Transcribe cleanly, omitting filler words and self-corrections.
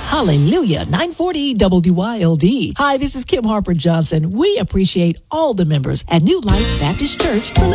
Hallelujah. 940 WYLD. Hi, this is Kim Harper Johnson. We appreciate all the members at New Life Baptist Church for listening.